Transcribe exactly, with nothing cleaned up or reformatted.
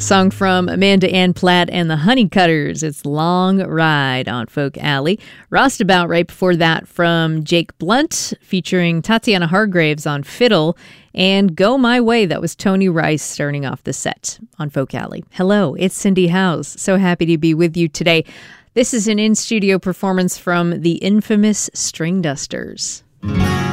Song from Amanda Ann Platt and the Honeycutters. It's Long Ride on Folk Alley. Roustabout right before that from Jake Blunt featuring Tatiana Hargraves on fiddle. And Go My Way, that was Tony Rice starting off the set on Folk Alley. Hello, it's Cindy Howes. So happy to be with you today. This is an in-studio performance from the infamous String Dusters.